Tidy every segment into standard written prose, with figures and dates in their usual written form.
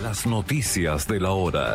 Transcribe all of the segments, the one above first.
las noticias de la hora.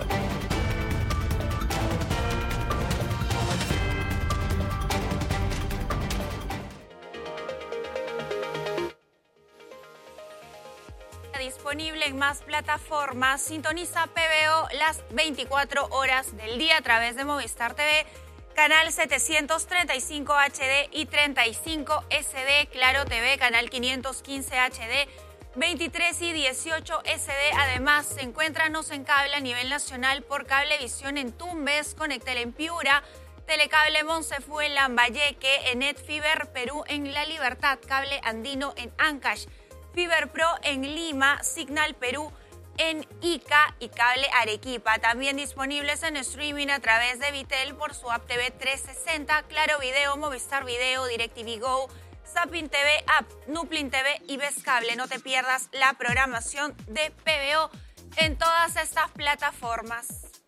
Disponible en más plataformas. Sintoniza PBO las 24 horas del día a través de Movistar TV, canal 735 HD y 35 SD, Claro TV, canal 515 HD, 23 y 18 SD. Además, encuéntranos en cable a nivel nacional por Cablevisión en Tumbes, Conectel en Piura, Telecable Monsefu en Lambayeque, Enet Fiber Perú en La Libertad, Cable Andino en Ancash, Fiber Pro en Lima, Signal Perú en Ica y Cable Arequipa. También disponibles en streaming a través de Vitel por su app TV 360, Claro Video, Movistar Video, DirecTV Go, Zapping TV App, Nuplin TV y Ves Cable. No te pierdas la programación de PBO en todas estas plataformas.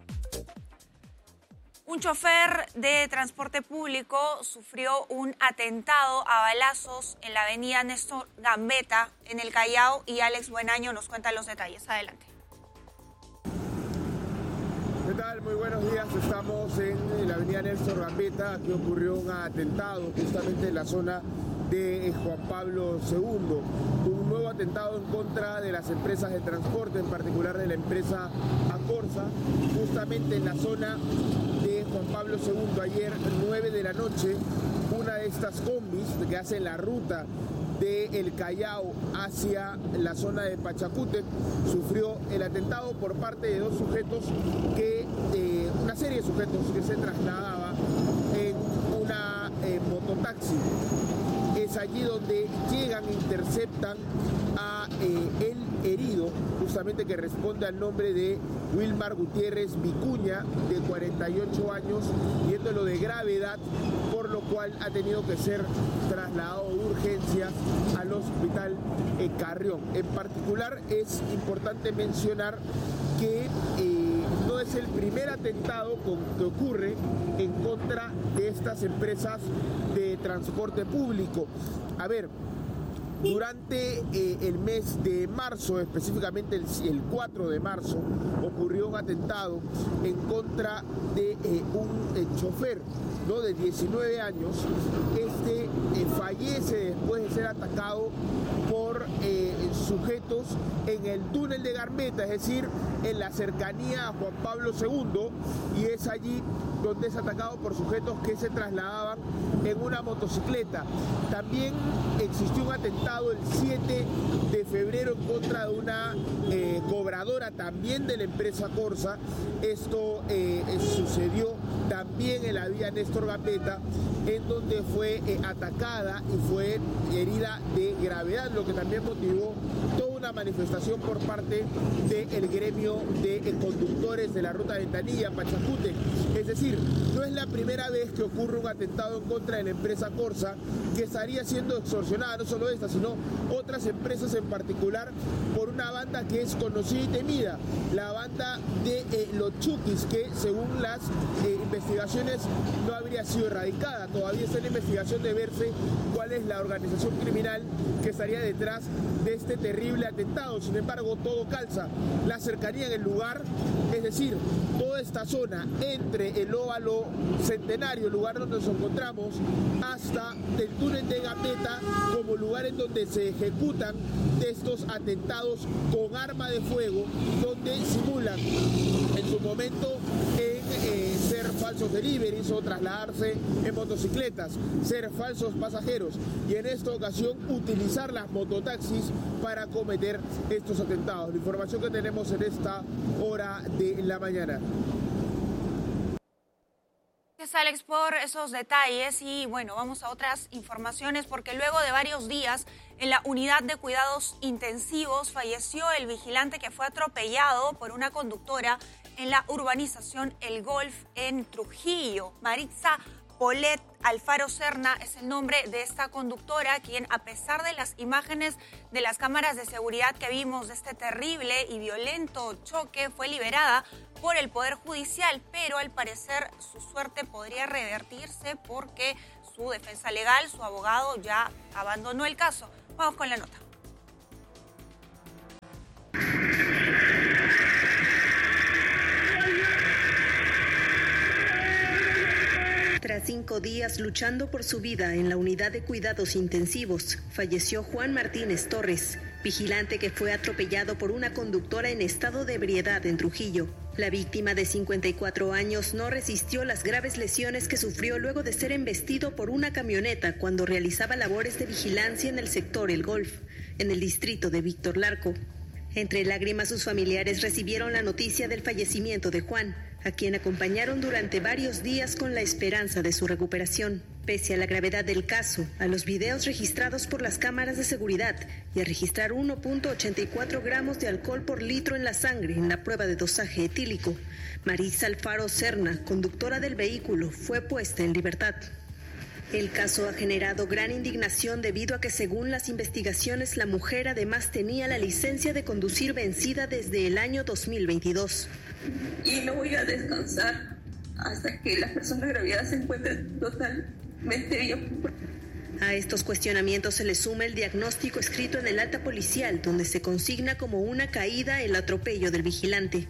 Un chofer de transporte público sufrió un atentado a balazos en la avenida Néstor Gambetta, en el Callao, y Alex Buenaño nos cuenta los detalles. Adelante. ¿Qué tal? Muy buenos días. Estamos en la avenida Néstor Gambetta. Aquí ocurrió un atentado justamente en la zona de Juan Pablo II. Un nuevo atentado en contra de las empresas de transporte, en particular de la empresa Acorsa, justamente en la zona de Juan Pablo II. Ayer, 9 de la noche, una de estas combis que hacen la ruta de El Callao hacia la zona de Pachacútec sufrió el atentado por parte de dos sujetos una serie de sujetos que se trasladaba en una mototaxi. Es allí donde llegan e interceptan a el herido, justamente que responde al nombre de Wilmar Gutiérrez Vicuña, de 48 años, viéndolo de gravedad, por lo cual ha tenido que ser trasladado de urgencias al hospital Carrión. En particular, es importante mencionar que no es el primer atentado que ocurre en contra de estas empresas de transporte público. A ver, durante el mes de marzo, específicamente el 4 de marzo, ocurrió un atentado en contra de un chofer, ¿no?, de 19 años. Este fallece después de ser atacado por sujetos en el túnel de Gambetta, es decir, en la cercanía a Juan Pablo II, y es allí donde es atacado por sujetos que se trasladaban en una motocicleta. También existió un atentado el 7 de febrero en contra de una cobradora también de la empresa Corsa. Esto sucedió también en la vía Néstor Gambetta, en donde fue atacada y fue herida de gravedad, lo que también motivó toda una manifestación por parte del gremio de conductores de la ruta Ventanilla, Pachacútec. Es decir, no es la primera vez que ocurre un atentado en contra de la empresa Corsa, que estaría siendo extorsionada, no solo esta, sino otras empresas en particular, por una banda que es conocida y temida, la banda de los Chukis, que según las investigaciones no habría sido erradicada. Todavía está en la investigación de verse cuál es la organización criminal que estaría detrás de este terrible atentado. Sin embargo, todo calza. La cercanía en el lugar, es decir, toda esta zona entre el óvalo Centenario, el lugar donde nos encontramos, hasta el túnel de Gambetta, como lugar en donde se ejecutan de estos atentados con arma de fuego, donde simulan en su momento ser falsos deliveries o trasladarse en motocicletas, ser falsos pasajeros, y en esta ocasión utilizar las mototaxis para cometer estos atentados. La información que tenemos en esta hora de la mañana. Gracias, Alex, por esos detalles. Y bueno, vamos a otras informaciones, porque luego de varios días en la unidad de cuidados intensivos falleció el vigilante que fue atropellado por una conductora en la urbanización El Golf en Trujillo. Maritza Polet Alfaro Serna es el nombre de esta conductora, quien, a pesar de las imágenes de las cámaras de seguridad que vimos de este terrible y violento choque, fue liberada por el Poder Judicial, pero al parecer su suerte podría revertirse porque su defensa legal, su abogado, ya abandonó el caso. Vamos con la nota. 5 días luchando por su vida en la unidad de cuidados intensivos, falleció Juan Martínez Torres, vigilante que fue atropellado por una conductora en estado de ebriedad en Trujillo. La víctima de 54 años no resistió las graves lesiones que sufrió luego de ser embestido por una camioneta cuando realizaba labores de vigilancia en el sector El Golf, en el distrito de Víctor Larco. Entre lágrimas, sus familiares recibieron la noticia del fallecimiento de Juan, a quien acompañaron durante varios días con la esperanza de su recuperación. Pese a la gravedad del caso, a los videos registrados por las cámaras de seguridad y a registrar 1.84 gramos de alcohol por litro en la sangre en la prueba de dosaje etílico, Marisa Alfaro Serna, conductora del vehículo, fue puesta en libertad. El caso ha generado gran indignación debido a que, según las investigaciones, la mujer además tenía la licencia de conducir vencida desde el año 2022. Y no voy a descansar hasta que la persona agraviada se encuentre totalmente bien. A estos cuestionamientos se le suma el diagnóstico escrito en el acta policial, donde se consigna como una caída el atropello del vigilante.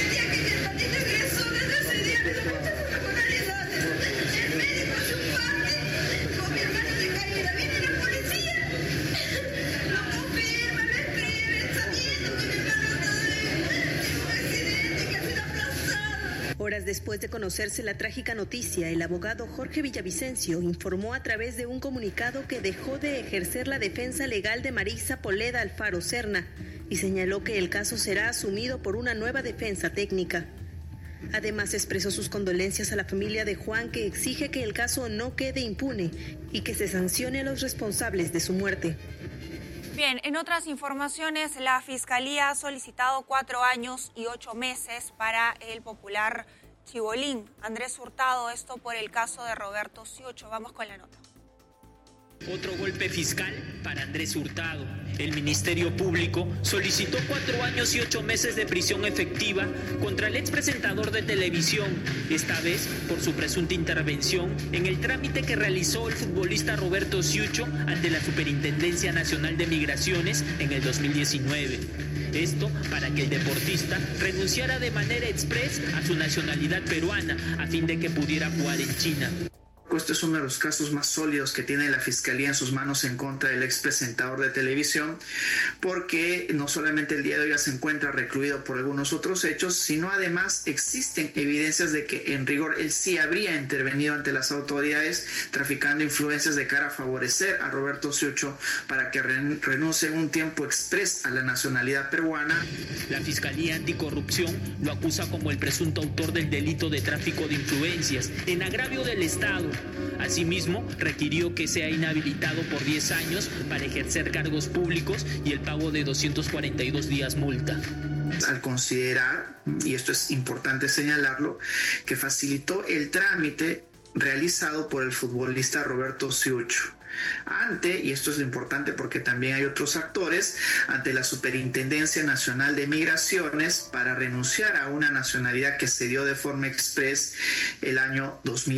Horas después de conocerse la trágica noticia, el abogado Jorge Villavicencio informó a través de un comunicado que dejó de ejercer la defensa legal de Marisa Poleda Alfaro Serna y señaló que el caso será asumido por una nueva defensa técnica. Además, expresó sus condolencias a la familia de Juan, que exige que el caso no quede impune y que se sancione a los responsables de su muerte. Bien, en otras informaciones, la Fiscalía ha solicitado 4 años y 8 meses para el popular chibolín Andrés Hurtado, esto por el caso de Roberto Siucho. Vamos con la nota. Otro golpe fiscal para Andrés Hurtado. El Ministerio Público solicitó 4 años y 8 meses de prisión efectiva contra el expresentador de televisión, esta vez por su presunta intervención en el trámite que realizó el futbolista Roberto Siucho ante la Superintendencia Nacional de Migraciones en el 2019. Esto para que el deportista renunciara de manera express a su nacionalidad peruana a fin de que pudiera jugar en China. Este es uno de los casos más sólidos que tiene la Fiscalía en sus manos en contra del expresentador de televisión, porque no solamente el día de hoy ya se encuentra recluido por algunos otros hechos, sino además existen evidencias de que en rigor él sí habría intervenido ante las autoridades traficando influencias de cara a favorecer a Roberto Siucho para que renuncie en un tiempo express a la nacionalidad peruana. La Fiscalía Anticorrupción lo acusa como el presunto autor del delito de tráfico de influencias en agravio del Estado. Asimismo, requirió que sea inhabilitado por 10 años para ejercer cargos públicos y el pago de 242 días multa. Al considerar, y esto es importante señalarlo, que facilitó el trámite realizado por el futbolista Roberto Siucho ante, y esto es importante porque también hay otros actores, ante la Superintendencia Nacional de Migraciones para renunciar a una nacionalidad que se dio de forma express el año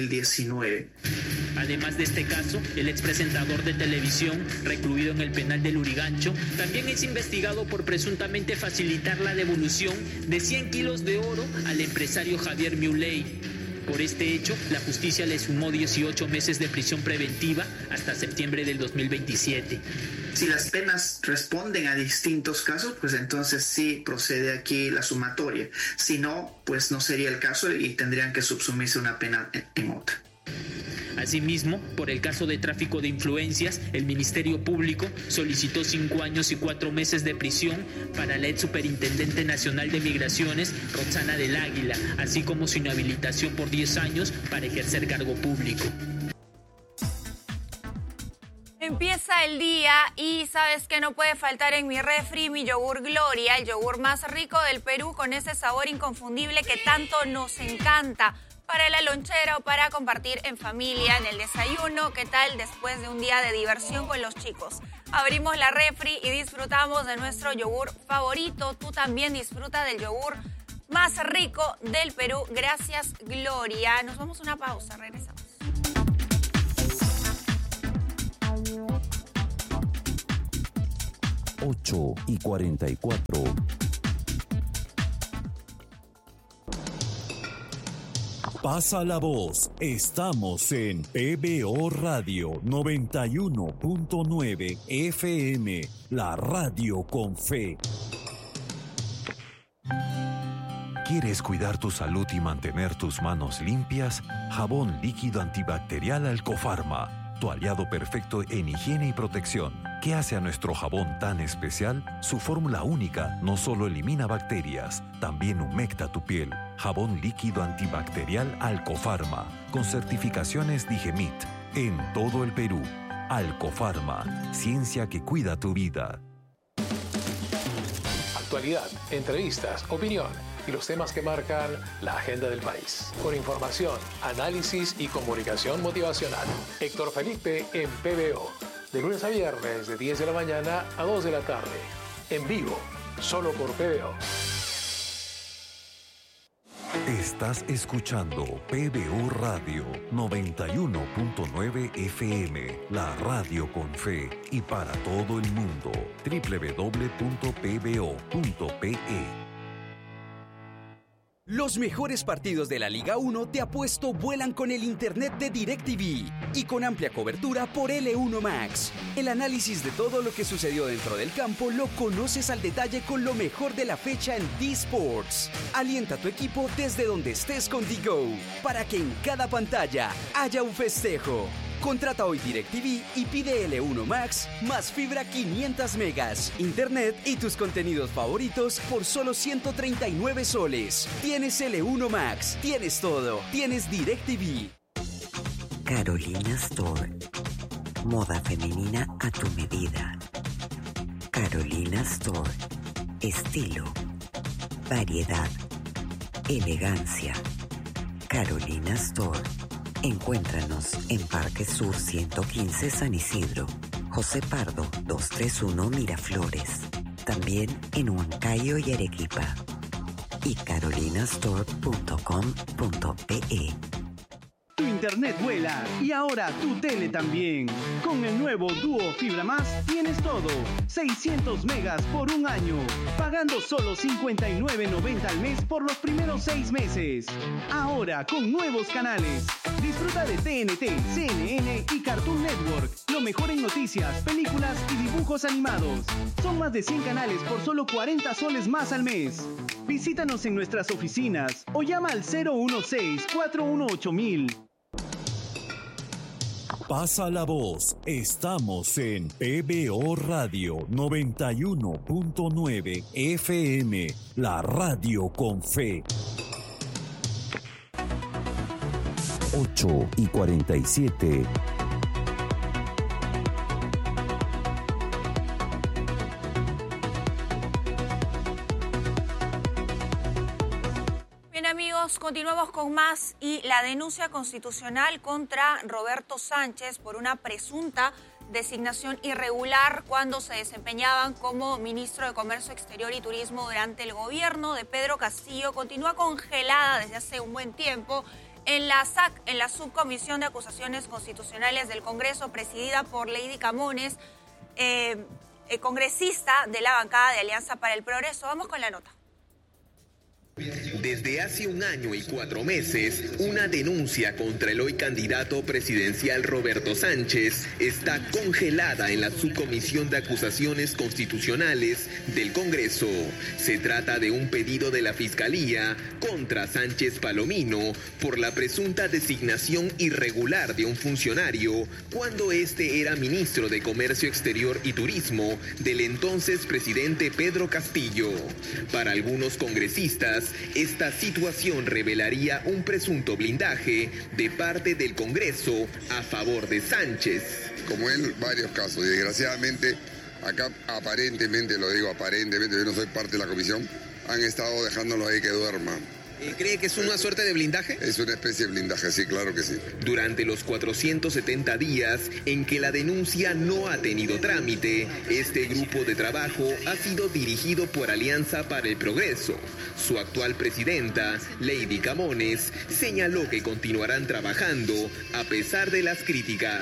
2019. Además de este caso, el expresentador de televisión, recluido en el penal de Lurigancho, también es investigado por presuntamente facilitar la devolución de 100 kilos de oro al empresario Javier Muley. Por este hecho, la justicia le sumó 18 meses de prisión preventiva hasta septiembre del 2027. Si las penas responden a distintos casos, pues entonces sí procede aquí la sumatoria. Si no, pues no sería el caso y tendrían que subsumirse una pena en otra. Asimismo, por el caso de tráfico de influencias, el Ministerio Público solicitó 5 años y 4 meses de prisión para la ex Superintendente Nacional de Migraciones, Roxana del Águila, así como su inhabilitación por 10 años para ejercer cargo público. Empieza el día y ¿sabes qué no puede faltar en mi refri? Mi yogur Gloria, el yogur más rico del Perú con ese sabor inconfundible que tanto nos encanta. Para la lonchera o para compartir en familia, en el desayuno, ¿qué tal después de un día de diversión con los chicos? Abrimos la refri y disfrutamos de nuestro yogur favorito. Tú también disfruta del yogur más rico del Perú. Gracias, Gloria. Nos vamos a una pausa, regresamos. Ocho y 44. Pasa la voz. Estamos en PBO Radio 91.9 FM, la radio con fe. ¿Quieres cuidar tu salud y mantener tus manos limpias? Jabón líquido antibacterial Alcofarma, tu aliado perfecto en higiene y protección. ¿Qué hace a nuestro jabón tan especial? Su fórmula única no solo elimina bacterias, también humecta tu piel. Jabón líquido antibacterial Alcofarma, con certificaciones Digemit, en todo el Perú. Alcofarma, ciencia que cuida tu vida. Actualidad, entrevistas, opinión y los temas que marcan la agenda del país. Con información, análisis y comunicación motivacional. Héctor Felipe en PBO. De lunes a viernes, de 10 de la mañana a 2 de la tarde. En vivo, solo por PBO. Estás escuchando PBO Radio 91.9 FM, la radio con fe y para todo el mundo. www.pbo.pe. Los mejores partidos de la Liga 1 de Apuesto vuelan con el internet de DirecTV y con amplia cobertura por L1 Max. El análisis de todo lo que sucedió dentro del campo lo conoces al detalle con lo mejor de la fecha en D-Sports. Alienta a tu equipo desde donde estés con DGO para que en cada pantalla haya un festejo. Contrata hoy DirecTV y pide L1 Max más fibra 500 megas, internet y tus contenidos favoritos por solo 139 soles. Tienes L1 Max, tienes todo, tienes DirecTV. Carolina Store. Moda femenina a tu medida. Carolina Store. Estilo, variedad, elegancia. Carolina Store. Encuéntranos en Parque Sur 115 San Isidro, José Pardo 231 Miraflores, también en Huancayo y Arequipa, y carolinastore.com.pe. Tu internet vuela y ahora tu tele también. Con el nuevo Duo Fibra Más tienes todo. 600 megas por un año, pagando solo $59.90 al mes por los primeros 6 meses. Ahora con nuevos canales. Disfruta de TNT, CNN y Cartoon Network. Lo mejor en noticias, películas y dibujos animados. Son más de 100 canales por solo 40 soles más al mes. Visítanos en nuestras oficinas o llama al 016-418-1000. Pasa la voz. Estamos en PBO Radio 91.9 FM, la radio con fe. 8:47. Bien amigos, continuamos con más y la denuncia constitucional contra Roberto Sánchez por una presunta designación irregular cuando se desempeñaban como ministro de Comercio Exterior y Turismo durante el gobierno de Pedro Castillo continúa congelada desde hace un buen tiempo en la SAC, en la Subcomisión de Acusaciones Constitucionales del Congreso, presidida por Lady Camones, congresista de la bancada de Alianza para el Progreso. Vamos con la nota. Desde hace 1 año y 4 meses, una denuncia contra el hoy candidato presidencial Roberto Sánchez está congelada en la Subcomisión de Acusaciones Constitucionales del Congreso. Se trata de un pedido de la Fiscalía contra Sánchez Palomino por la presunta designación irregular de un funcionario cuando este era ministro de Comercio Exterior y Turismo del entonces presidente Pedro Castillo. Para algunos congresistas, esta situación revelaría un presunto blindaje de parte del Congreso a favor de Sánchez. Como él, varios casos, y desgraciadamente, acá aparentemente, lo digo aparentemente, yo no soy parte de la comisión, han estado dejándolo ahí que duerma. ¿Cree que es una suerte de blindaje? Es una especie de blindaje, sí, claro que sí. Durante los 470 días en que la denuncia no ha tenido trámite, este grupo de trabajo ha sido dirigido por Alianza para el Progreso. Su actual presidenta, Lady Camones, señaló que continuarán trabajando a pesar de las críticas.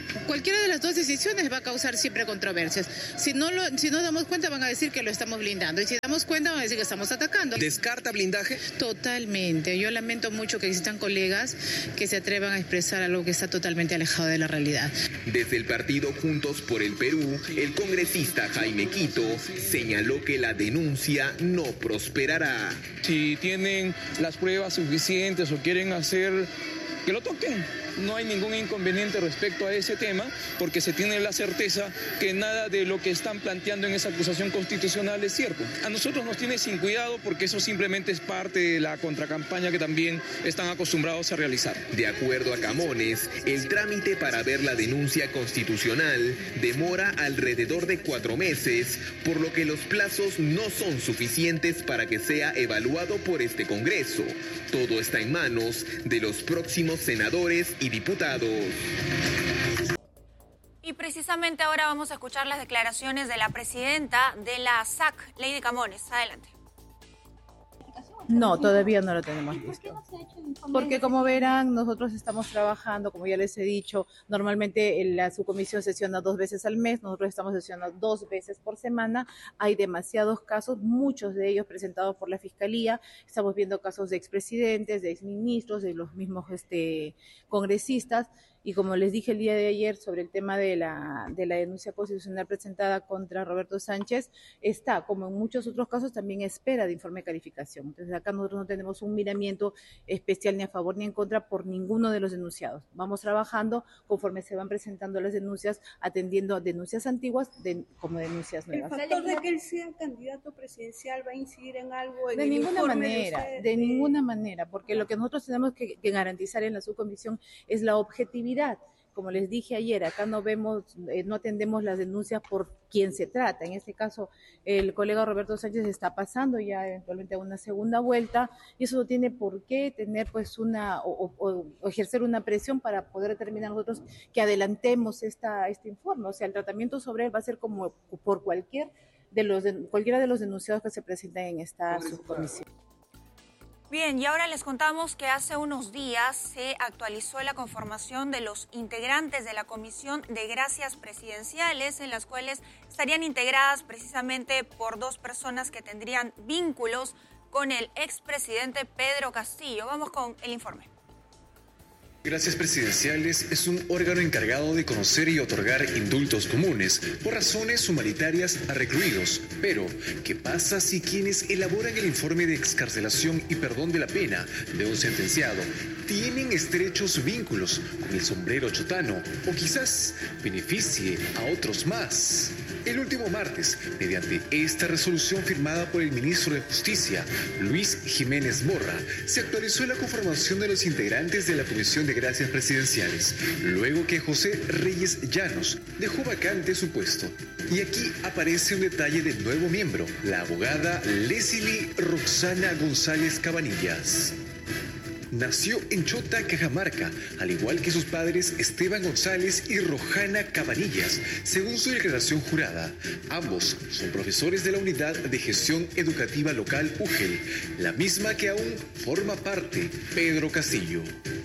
Cualquiera de las dos decisiones va a causar siempre controversias. Si no damos cuenta, van a decir que lo estamos blindando. Y si damos cuenta, van a decir que estamos atacando. ¿Descarta blindaje? Totalmente. Yo lamento mucho que existan colegas que se atrevan a expresar algo que está totalmente alejado de la realidad. Desde el partido Juntos por el Perú, el congresista Jaime Quito señaló que la denuncia no prosperará. Si tienen las pruebas suficientes o quieren hacer, que lo toquen. No hay ningún inconveniente respecto a ese tema, porque se tiene la certeza que nada de lo que están planteando en esa acusación constitucional es cierto. A nosotros nos tiene sin cuidado porque eso simplemente es parte de la contracampaña que también están acostumbrados a realizar. De acuerdo a Camones, el trámite para ver la denuncia constitucional demora alrededor de 4 meses, por lo que los plazos no son suficientes para que sea evaluado por este Congreso. Todo está en manos de los próximos senadores y diputados. Y precisamente ahora vamos a escuchar las declaraciones de la presidenta de la SAC, Lady Camones. Adelante. No, todavía no lo tenemos listo. Porque como verán, nosotros estamos trabajando, como ya les he dicho, normalmente la subcomisión sesiona 2 veces al mes, nosotros estamos sesionando 2 veces por semana. Hay demasiados casos, muchos de ellos presentados por la Fiscalía. Estamos viendo casos de expresidentes, de exministros, de los mismos congresistas. Y como les dije el día de ayer sobre el tema de la denuncia constitucional presentada contra Roberto Sánchez, está, como en muchos otros casos, también espera de informe de calificación. Entonces acá nosotros no tenemos un miramiento especial ni a favor ni en contra por ninguno de los denunciados. Vamos trabajando conforme se van presentando las denuncias, atendiendo a denuncias antiguas como denuncias nuevas. ¿El factor de que él sea candidato presidencial va a incidir en algo? En de ninguna manera, porque lo que nosotros tenemos que garantizar en la subcomisión es la objetividad. Como les dije ayer, acá no atendemos las denuncias por quién se trata. En este caso, el colega Roberto Sánchez está pasando ya eventualmente a una segunda vuelta, y eso no tiene por qué tener pues o ejercer una presión para poder determinar nosotros que adelantemos este informe. O sea, el tratamiento sobre él va a ser como por cualquiera de los denunciados que se presentan en esta subcomisión. Bien, y ahora les contamos que hace unos días se actualizó la conformación de los integrantes de la Comisión de Gracias Presidenciales, en las cuales estarían integradas precisamente por 2 personas que tendrían vínculos con el expresidente Pedro Castillo. Vamos con el informe. Gracias Presidenciales es un órgano encargado de conocer y otorgar indultos comunes por razones humanitarias a recluidos. Pero, ¿qué pasa si quienes elaboran el informe de excarcelación y perdón de la pena de un sentenciado tienen estrechos vínculos con el sombrero chotano o quizás beneficie a otros más? El último martes, mediante esta resolución firmada por el ministro de Justicia, Luis Jiménez Borra, se actualizó la conformación de los integrantes de la Comisión de Gracias Presidenciales, luego que José Reyes Llanos dejó vacante su puesto. Y aquí aparece un detalle del nuevo miembro, la abogada Leslie Roxana González Cabanillas. Nació en Chota, Cajamarca, al igual que sus padres Esteban González y Rojana Cabanillas, según su declaración jurada. Ambos son profesores de la Unidad de Gestión Educativa Local UGEL, la misma que aún forma parte Pedro Castillo.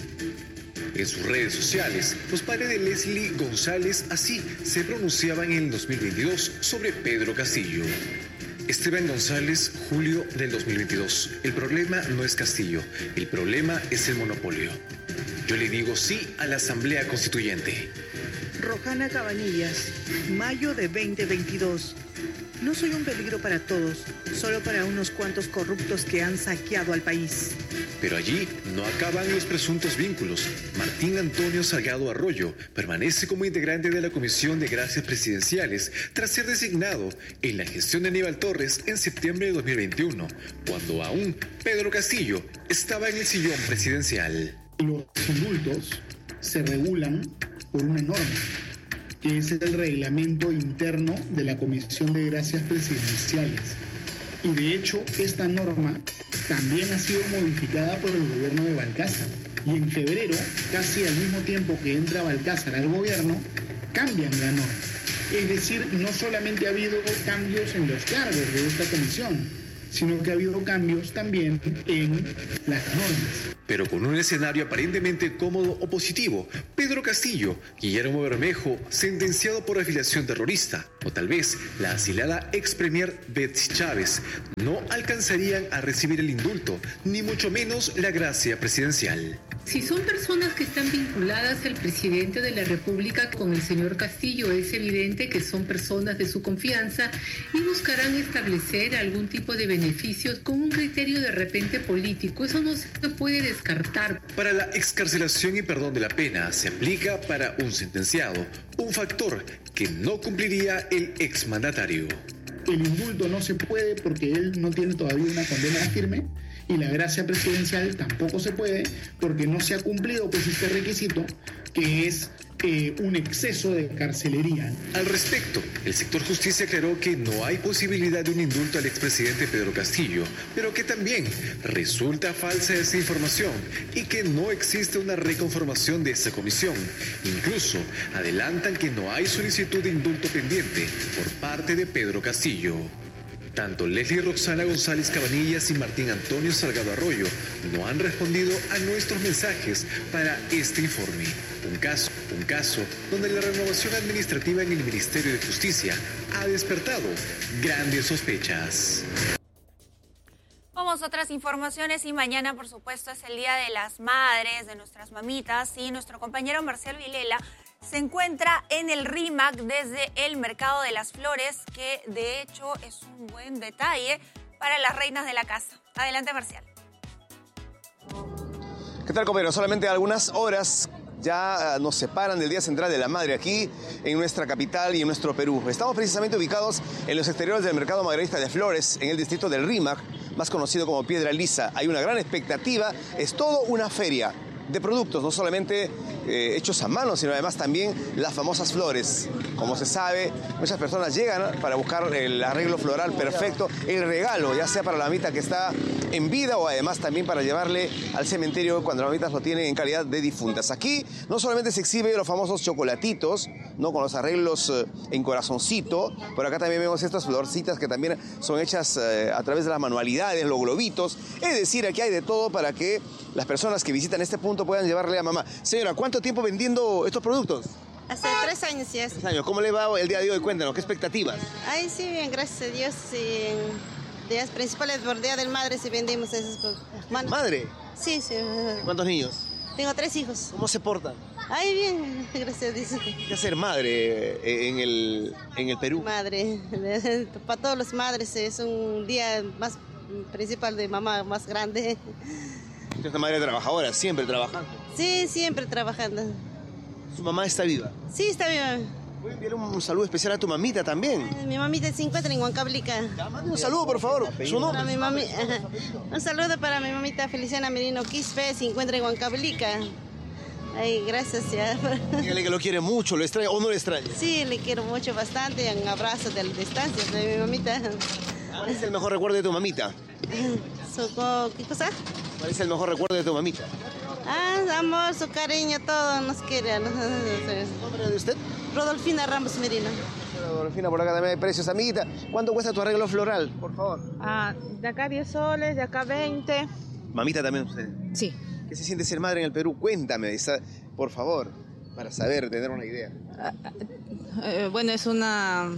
En sus redes sociales, los padres de Leslie González así se pronunciaban en el 2022 sobre Pedro Castillo. Esteban González, julio del 2022. El problema no es Castillo, el problema es el monopolio. Yo le digo sí a la Asamblea Constituyente. Rojana Cabanillas, mayo de 2022. No soy un peligro para todos, solo para unos cuantos corruptos que han saqueado al país. Pero allí no acaban los presuntos vínculos. Martín Antonio Salgado Arroyo permanece como integrante de la Comisión de Gracias Presidenciales tras ser designado en la gestión de Aníbal Torres en septiembre de 2021, cuando aún Pedro Castillo estaba en el sillón presidencial. Los indultos se regulan por una norma, que es el reglamento interno de la Comisión de Gracias Presidenciales. Y de hecho, esta norma también ha sido modificada por el gobierno de Balcázar. Y en febrero, casi al mismo tiempo que entra Balcázar al gobierno, cambian la norma. Es decir, no solamente ha habido cambios en los cargos de esta comisión, sino que ha habido cambios también en las normas. pero con un escenario aparentemente cómodo o positivo. Pedro Castillo, Guillermo Bermejo, sentenciado por afiliación terrorista, o tal vez la asilada ex premier Betsy Chávez, no alcanzarían a recibir el indulto, ni mucho menos la gracia presidencial. Si son personas que están vinculadas al presidente de la República con el señor Castillo, es evidente que son personas de su confianza y buscarán establecer algún tipo de beneficios con un criterio de repente político. Eso no se puede descartar. Para la excarcelación y perdón de la pena se aplica para un sentenciado, un factor que no cumpliría el exmandatario. El indulto no se puede porque él no tiene todavía una condena firme, y la gracia presidencial tampoco se puede porque no se ha cumplido pues este requisito, que es un exceso de carcelería. Al respecto, el sector justicia aclaró que no hay posibilidad de un indulto al expresidente Pedro Castillo, pero que también resulta falsa esa información y que no existe una reconformación de esa comisión. Incluso adelantan que no hay solicitud de indulto pendiente por parte de Pedro Castillo. Tanto Leslie Roxana González Cabanillas y Martín Antonio Salgado Arroyo no han respondido a nuestros mensajes para este informe. Un caso donde la renovación administrativa en el Ministerio de Justicia ha despertado grandes sospechas. Vamos a otras informaciones y mañana, por supuesto, es el Día de las Madres, de nuestras mamitas, y nuestro compañero Marcial Vilela se encuentra en el RIMAC desde el Mercado de las Flores, que de hecho es un buen detalle para las reinas de la casa. Adelante, Marcial. ¿Qué tal, compañero? Solamente algunas horas ya nos separan del Día Central de la Madre aquí en nuestra capital y en nuestro Perú. Estamos precisamente ubicados en los exteriores del Mercado Maderista de Flores, en el distrito del RIMAC, más conocido como Piedra Lisa. Hay una gran expectativa, es todo una feria de productos, no solamente hechos a mano, sino además también las famosas flores. Como se sabe, muchas personas llegan para buscar el arreglo floral perfecto, el regalo, ya sea para la mamita que está en vida o además también para llevarle al cementerio cuando las mamitas lo tienen en calidad de difuntas. Aquí no solamente se exhibe los famosos chocolatitos, ¿no?, con los arreglos en corazoncito, por acá también vemos estas florcitas que también son hechas a través de las manualidades, los globitos, es decir, aquí hay de todo para que las personas que visitan este punto puedan llevarle a mamá. Señora, ¿cuánto tiempo vendiendo estos productos? Hace 3 años ya. 3 años. ¿Cómo le va el día de hoy? Cuéntanos, ¿qué expectativas? Ay, sí, bien, gracias a Dios. Sí, en días principales por Día del Madre sí vendimos esos productos. ¿Madre? Sí, sí. ¿Cuántos niños? Tengo 3 hijos. ¿Cómo se portan? Ay, bien, gracias a Dios. ¿Qué hacer madre en el Perú? Madre, para todas las madres es un día más principal de mamá, más grande. Usted es una madre trabajadora, siempre trabajando. Sí, siempre trabajando. ¿Su mamá está viva? Sí, está viva. Voy a enviar un saludo especial a tu mamita también. Mi mamita se encuentra en Huancablica. Un saludo, por favor. ¿Su nombre? Un saludo para mi mamita Feliciana Merino Quispe, se encuentra en Huancablica. Ay, gracias ya. Dígale que lo quiere mucho, ¿lo extraña o no lo extraña? Sí, le quiero mucho, bastante. Un abrazo de la distancia de mi mamita. ¿Cuál es el mejor recuerdo de tu mamita? ¿Qué cosa? ¿Cuál es el mejor recuerdo de tu mamita? Amor, su cariño, todo nos quiere. ¿El nombre de usted? Rodolfina Ramos Merino. Rodolfina, por acá también hay precios. Amiguita, ¿cuánto cuesta tu arreglo floral, por favor? De acá 10 soles, de acá 20. Mamita también usted. Sí. ¿Qué se siente ser madre en el Perú? Cuéntame, por favor, para saber, tener una idea. Bueno, es una...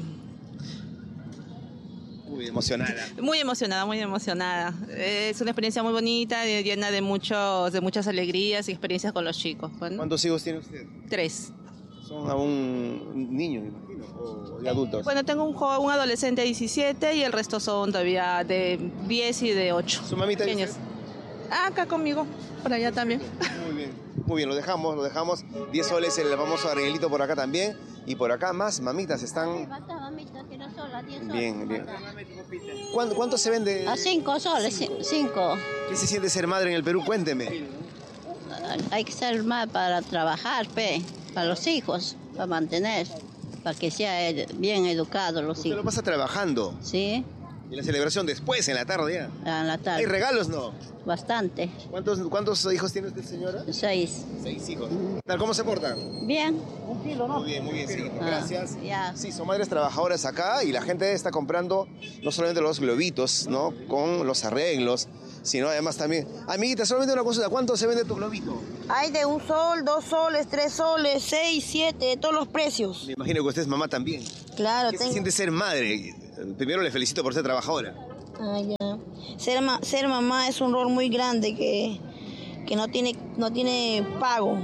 Muy emocionada. Muy emocionada. Es una experiencia muy bonita, llena de muchas alegrías y experiencias con los chicos. Bueno. ¿Cuántos hijos tiene usted? 3. ¿Son aún niños, me imagino, o de adultos? Bueno, tengo un adolescente de 17 y el resto son todavía de 10 y de 8. ¿Su mamita pequeños? Acá conmigo, por allá también. Muy bien, lo dejamos. 10 soles el famoso arreglito por acá también. Y por acá más mamitas están... Bien. ¿Cuánto se vende? A 5 soles, 5. ¿Qué se siente ser madre en el Perú? Cuénteme. Hay que ser madre para trabajar, para los hijos, para mantener, para que sea bien educados los hijos. ¿Usted lo pasa trabajando? Sí. ¿Y la celebración después, en la tarde ya? En la tarde. ¿Hay regalos, no? Bastante. ¿Cuántos hijos tiene usted, señora? 6. 6 hijos. ¿Cómo se portan? Bien. Un kilo, ¿no? Muy bien, sí. Gracias. Ya. Sí, son madres trabajadoras acá y la gente está comprando no solamente los globitos, ¿no?, con los arreglos, sino además también... Amiguita, solamente una consulta, ¿cuánto se vende tu globito? Hay de 1 sol, 2 soles, 3 soles, 6, 7, de todos los precios. Me imagino que usted es mamá también. Claro. ¿Qué se siente ser madre? Primero le felicito por ser trabajadora. Ah, ya. Ser mamá es un rol muy grande que no tiene pago.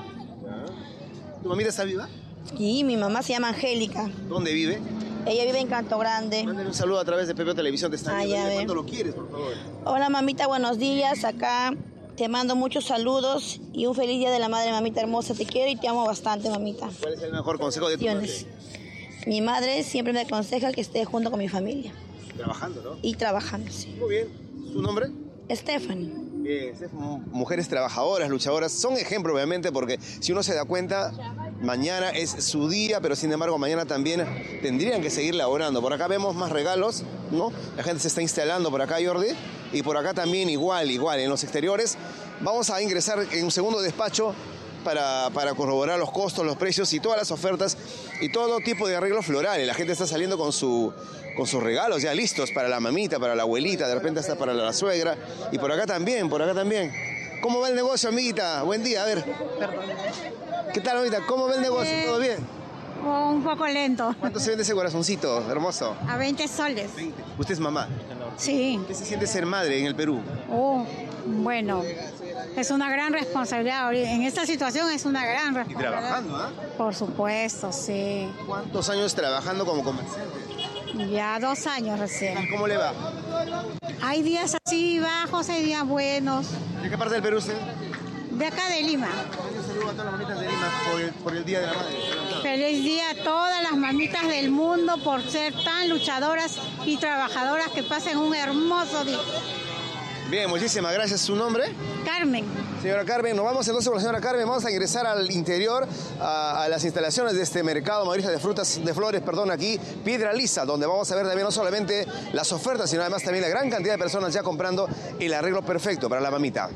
¿Tu mamita está viva? Sí, mi mamá se llama Angélica. ¿Dónde vive? Ella vive en Canto Grande. Mándale un saludo a través de PBO Televisión. Te está viendo. ¿Cuánto lo quieres, por favor? Hola, mamita, buenos días. Acá te mando muchos saludos y un feliz Día de la Madre, mamita hermosa. Te quiero y te amo bastante, mamita. ¿Cuál es el mejor consejo de tu madre? Mi madre siempre me aconseja que esté junto con mi familia. Trabajando, ¿no? Y trabajando, sí. Muy bien. ¿Su nombre? Stephanie. Bien, mujeres trabajadoras, luchadoras, son ejemplo obviamente porque si uno se da cuenta, mañana es su día, pero sin embargo mañana también tendrían que seguir laborando. Por acá vemos más regalos, ¿no? La gente se está instalando por acá, Jordi, y por acá también igual, en los exteriores. Vamos a ingresar en un segundo despacho para corroborar los costos, los precios y todas las ofertas y todo tipo de arreglos florales. La gente está saliendo con sus regalos ya listos para la mamita, para la abuelita, de repente hasta para la suegra. Y por acá también. ¿Cómo va el negocio, amiguita? Buen día, a ver. ¿Qué tal, amiguita? ¿Cómo va el negocio? ¿Todo bien? Un poco lento. ¿Cuánto se vende ese corazoncito hermoso? A 20 soles. 20. ¿Usted es mamá? Sí. ¿Qué se siente ser madre en el Perú? Bueno, es una gran responsabilidad. En esta situación es una gran responsabilidad. ¿Y trabajando, ah? Por supuesto, sí. ¿Cuántos años trabajando como comerciante? Ya 2 años recién. ¿Cómo le va? Hay días así bajos, hay días buenos. ¿De qué parte del Perú usted? De acá de Lima. Un saludo a todas las mamitas de Lima por el Día de la Madre. Feliz día a todas las mamitas del mundo por ser tan luchadoras y trabajadoras, que pasen un hermoso día. Bien, muchísimas gracias. ¿Su nombre? Carmen. Señora Carmen, nos vamos entonces con la señora Carmen. Vamos a ingresar al interior, a las instalaciones de este mercado mayorista de flores, aquí, Piedra Lisa, donde vamos a ver también no solamente las ofertas, sino además también la gran cantidad de personas ya comprando el arreglo perfecto para la mamita.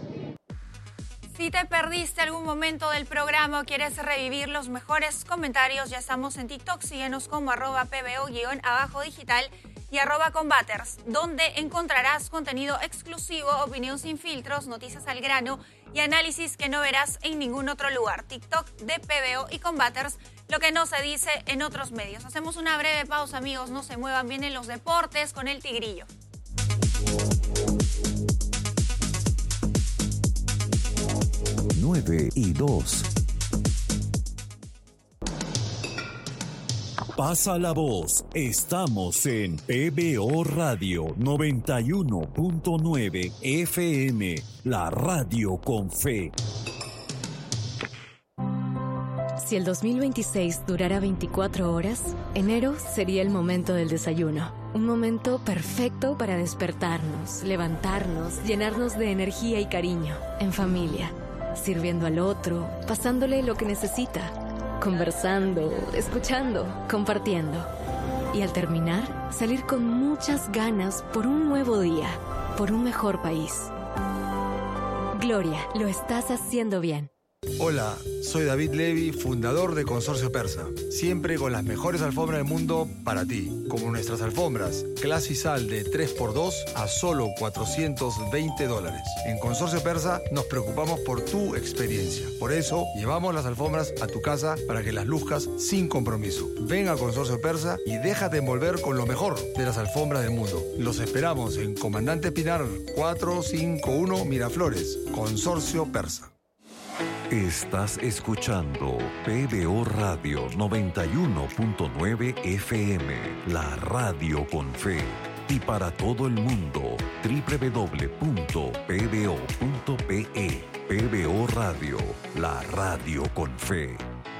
Si te perdiste algún momento del programa o quieres revivir los mejores comentarios, ya estamos en TikTok. Síguenos como @pbo_digital y @combaters, donde encontrarás contenido exclusivo, opinión sin filtros, noticias al grano y análisis que no verás en ningún otro lugar. TikTok de PBO y Combaters, lo que no se dice en otros medios. Hacemos una breve pausa, amigos, no se muevan, vienen los deportes con el Tigrillo. Nueve y 2. Pasa la voz. Estamos en PBO Radio 91.9 FM, la radio con fe. Si el 2026 durara 24 horas, enero sería el momento del desayuno. Un momento perfecto para despertarnos, levantarnos, llenarnos de energía y cariño, en familia, sirviendo al otro, pasándole lo que necesita, conversando, escuchando, compartiendo. Y al terminar, salir con muchas ganas por un nuevo día, por un mejor país. Gloria, lo estás haciendo bien. Hola, soy David Levy, fundador de Consorcio Persa. Siempre con las mejores alfombras del mundo para ti. Como nuestras alfombras, Clasisal de 3x2 a solo $420. En Consorcio Persa nos preocupamos por tu experiencia. Por eso, llevamos las alfombras a tu casa para que las luzcas sin compromiso. Ven a Consorcio Persa y déjate envolver con lo mejor de las alfombras del mundo. Los esperamos en Comandante Pinar 451 Miraflores. Consorcio Persa. Estás escuchando PBO Radio 91.9 FM, la radio con fe. Y para todo el mundo, www.pbo.pe. PBO Radio, la radio con fe.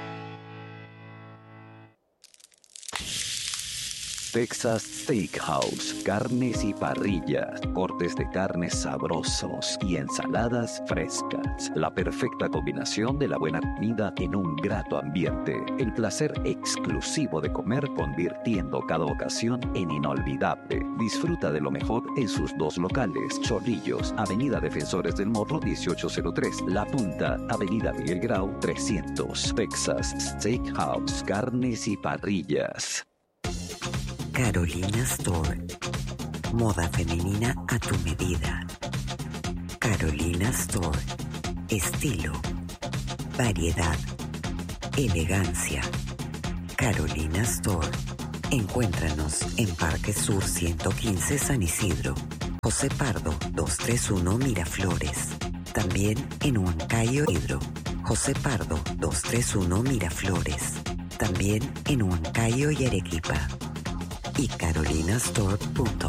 Texas Steakhouse, carnes y parrillas, cortes de carnes sabrosos y ensaladas frescas. La perfecta combinación de la buena comida en un grato ambiente. El placer exclusivo de comer convirtiendo cada ocasión en inolvidable. Disfruta de lo mejor en sus 2 locales. Chorrillos, Avenida Defensores del Morro 1803. La Punta, Avenida Miguel Grau 300. Texas Steakhouse, carnes y parrillas. Carolina Store. Moda femenina a tu medida. Carolina Store. Estilo, variedad, elegancia. Carolina Store. Encuéntranos en Parque Sur 115 San Isidro, José Pardo 231 Miraflores. También en Huancayo Hidro, José Pardo 231 Miraflores. También en Huancayo y Arequipa. Y carolinastore.com.